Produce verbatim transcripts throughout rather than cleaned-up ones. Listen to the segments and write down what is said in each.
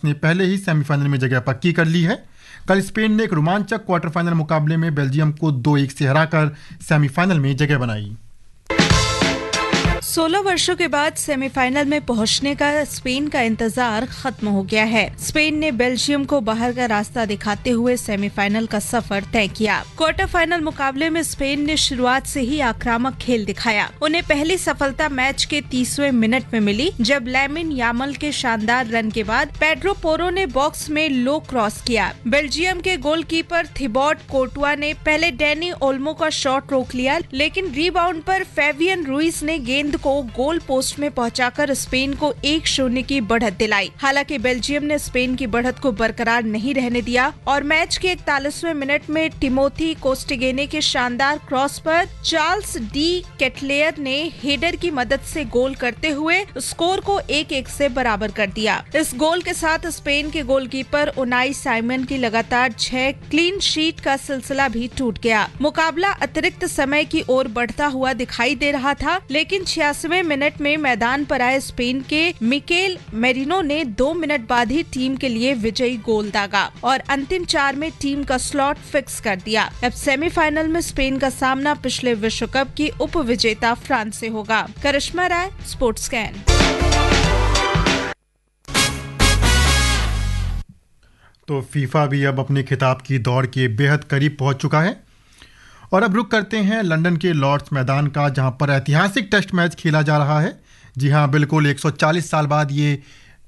ने पहले ही सेमीफाइनल में जगह पक्की कर ली है। कल स्पेन ने एक रोमांचक क्वार्टर फाइनल मुकाबले में बेल्जियम को दो एक से हराकर सेमीफाइनल में जगह बनाई। सोलह वर्षों के बाद सेमीफाइनल में पहुंचने का स्पेन का इंतजार खत्म हो गया है। स्पेन ने बेल्जियम को बाहर का रास्ता दिखाते हुए सेमीफाइनल का सफर तय किया। क्वार्टर फाइनल मुकाबले में स्पेन ने शुरुआत से ही आक्रामक खेल दिखाया। उन्हें पहली सफलता मैच के तीसवें मिनट में मिली, जब लैमिन यामल के शानदार रन के बाद पेड्रो पोरो ने बॉक्स में लो क्रॉस किया। बेल्जियम के गोलकीपर थिबॉट कोर्टुआ ने पहले डैनी ओल्मो का शॉट रोक लिया, लेकिन रीबाउंड पर फेबियन रुइस ने गेंद को गोल पोस्ट में पहुंचाकर स्पेन को एक शून्य की बढ़त दिलाई। हालांकि बेल्जियम ने स्पेन की बढ़त को बरकरार नहीं रहने दिया और मैच के इकतालीसवें मिनट में टिमोथी कोस्टिगेने के शानदार क्रॉस पर चार्ल्स डी केटलेयर ने हेडर की मदद से गोल करते हुए स्कोर को एक एक से बराबर कर दिया। इस गोल के साथ स्पेन के गोलकीपर उनाई साइमन की लगातार छह क्लीन शीट का सिलसिला भी टूट गया। मुकाबला अतिरिक्त समय की ओर बढ़ता हुआ दिखाई दे रहा था, लेकिन छियासवें मिनट में मैदान पर आए स्पेन के मिकेल मेरिनो ने दो मिनट बाद ही टीम के लिए विजयी गोल दागा और अंतिम चार में टीम का स्लॉट फिक्स कर दिया। अब सेमीफाइनल में स्पेन का सामना पिछले विश्व कप की उप विजेता फ्रांस से होगा। करिश्मा राय, स्पोर्ट्स स्कैन। तो फीफा भी अब अपने खिताब की दौड़ के बेहद करीब पहुंच चुका है और अब रुक करते हैं लंदन के लॉर्ड्स मैदान का, जहां पर ऐतिहासिक टेस्ट मैच खेला जा रहा है। जी हां, बिल्कुल एक सौ चालीस साल बाद ये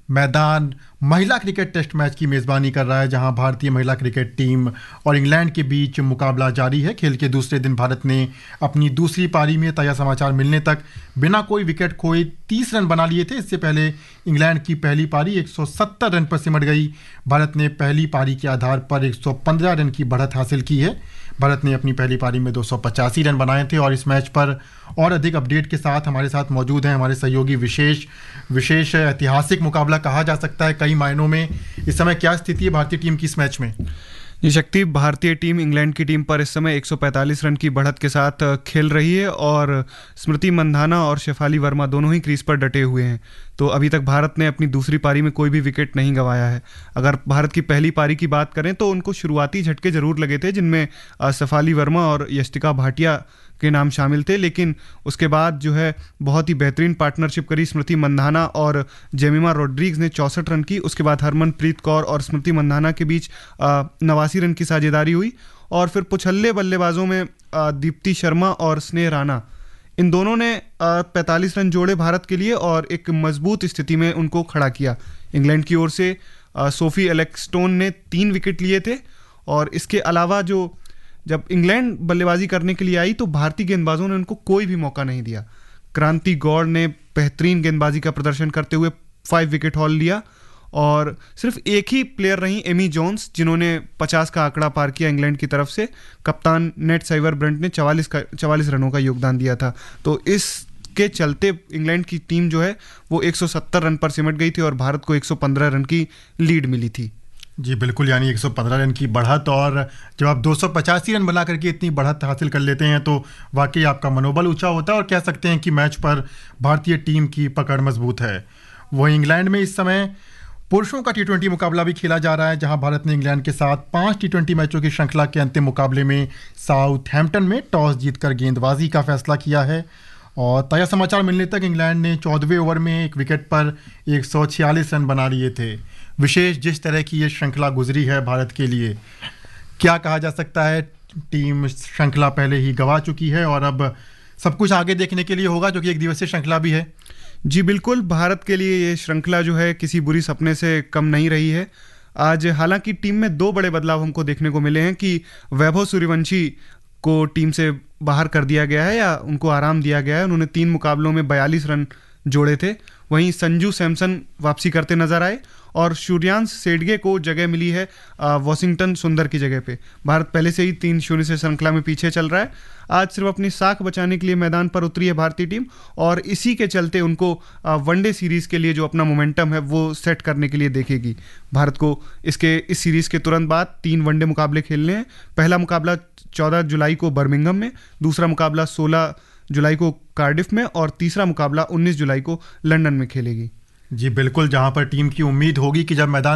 मैदान महिला क्रिकेट टेस्ट मैच की मेज़बानी कर रहा है, जहां भारतीय महिला क्रिकेट टीम और इंग्लैंड के बीच मुकाबला जारी है। खेल के दूसरे दिन भारत ने अपनी दूसरी पारी में ताज़ा समाचार मिलने तक बिना कोई विकेट खोए तीस रन बना लिए थे। इससे पहले इंग्लैंड की पहली पारी एक सौ सत्तर रन पर सिमट गई। भारत ने पहली पारी के आधार पर एक सौ पंद्रह रन की बढ़त हासिल की है। भारत ने अपनी पहली पारी में दो सौ पचासी रन बनाए थे और इस मैच पर और अधिक अपडेट के साथ हमारे साथ मौजूद हैं हमारे सहयोगी विशेष विशेष ऐतिहासिक मुकाबला कहा जा सकता है कई मायनों में। इस समय क्या स्थिति है भारतीय टीम की इस मैच में? ये शक्ति भारतीय टीम इंग्लैंड की टीम पर इस समय एक सौ पैंतालीस रन की बढ़त के साथ खेल रही है और स्मृति मंधाना और शेफाली वर्मा दोनों ही क्रीज पर डटे हुए हैं। तो अभी तक भारत ने अपनी दूसरी पारी में कोई भी विकेट नहीं गंवाया है। अगर भारत की पहली पारी की बात करें तो उनको शुरुआती झटके जरूर लगे थे, जिनमें शेफाली वर्मा और यष्टिका भाटिया के नाम शामिल थे, लेकिन उसके बाद जो है बहुत ही बेहतरीन पार्टनरशिप करी स्मृति मंधाना और जेमिमा रोड्रिग्स ने चौंसठ रन की। उसके बाद हरमनप्रीत कौर और स्मृति मंधाना के बीच नवासी रन की साझेदारी हुई और फिर पुछल्ले बल्लेबाजों में आ, दीप्ति शर्मा और स्नेह राणा, इन दोनों ने पैंतालीस रन जोड़े भारत के लिए और एक मजबूत स्थिति में उनको खड़ा किया। इंग्लैंड की ओर से आ, सोफी एलेक्सटोन ने तीन विकेट लिए थे और इसके अलावा जो जब इंग्लैंड बल्लेबाजी करने के लिए आई तो भारतीय गेंदबाजों ने उनको कोई भी मौका नहीं दिया। क्रांति गौड़ ने बेहतरीन गेंदबाजी का प्रदर्शन करते हुए फाइव विकेट हॉल लिया और सिर्फ एक ही प्लेयर रही एमी जोन्स, जिन्होंने पचास का आंकड़ा पार किया इंग्लैंड की तरफ से। कप्तान नेट साइवर ब्रंट ने चवालीस का चवालीस रनों का योगदान दिया था। तो इस के चलते इंग्लैंड की टीम जो है वो एक सौ सत्तर रन पर सिमट गई थी और भारत को एक सौ पंद्रह रन की लीड मिली थी। जी बिल्कुल, यानी एक सौ पंद्रह रन की बढ़त, और जब आप दो सौ पचासी रन बना करके इतनी बढ़त हासिल कर लेते हैं तो वाकई आपका मनोबल ऊंचा होता है और कह सकते हैं कि मैच पर भारतीय टीम की पकड़ मजबूत है। वहीं इंग्लैंड में इस समय पुरुषों का टी ट्वेंटी मुकाबला भी खेला जा रहा है, जहां भारत ने इंग्लैंड के साथ पांच टी ट्वेंटी मैचों की श्रृंखला के अंतिम मुकाबले में साउथहैम्पटन में टॉस जीतकर गेंदबाजी का फैसला किया है। और ताज़ा समाचार मिलने तक इंग्लैंड ने चौदहवें ओवर में एक विकेट पर एक सौ छियालीस रन बना लिए थे। विशेष जिस तरह की ये श्रृंखला गुजरी है भारत के लिए, क्या कहा जा सकता है? टीम श्रृंखला पहले ही गंवा चुकी है और अब सब कुछ आगे देखने के लिए होगा, जो कि एक दिवसीय श्रृंखला भी है। जी बिल्कुल, भारत के लिए ये श्रृंखला जो है किसी बुरी सपने से कम नहीं रही है। आज हालांकि टीम में दो बड़े बदलाव हमको देखने को मिले हैं कि वैभव सूर्यवंशी को टीम से बाहर कर दिया गया है या उनको आराम दिया गया है। उन्होंने तीन मुकाबलों में बयालीस रन जोड़े थे। वहीं संजू सैमसन वापसी करते नजर आए और सूर्यांश सेडगे को जगह मिली है वॉशिंगटन सुंदर की जगह पे। भारत पहले से ही तीन शून्य से श्रृंखला में पीछे चल रहा है। आज सिर्फ अपनी साख बचाने के लिए मैदान पर उतरी है भारतीय टीम और इसी के चलते उनको वनडे सीरीज के लिए जो अपना मोमेंटम है वो सेट करने के लिए देखेगी। भारत को इसके इस सीरीज के तुरंत बाद तीन वनडे मुकाबले खेलने हैं। पहला मुकाबला चौदह जुलाई को बर्मिंघम में, दूसरा मुकाबला सोलह जुलाई को कार्डिफ में और तीसरा मुकाबला उन्नीस जुलाई को लंदन में खेलेगी। जी बिल्कुल, जहां पर टीम की उम्मीद होगी कि जब मैदान